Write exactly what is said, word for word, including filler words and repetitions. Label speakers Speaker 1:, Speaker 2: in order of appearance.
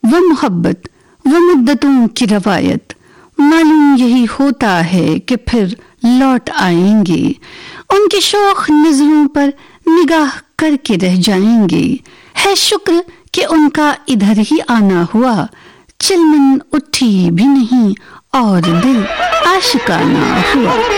Speaker 1: वो मोहब्बत, वो मुद्दतों की रवायत, मालूम यही होता है कि फिर लौट आएंगे। उनके शौक नजरों पर निगाह करके रह जाएंगे। है शुक्र कि उनका इधर ही आना हुआ, चिलमन उठी भी नहीं और दिल आशिकाना हुआ।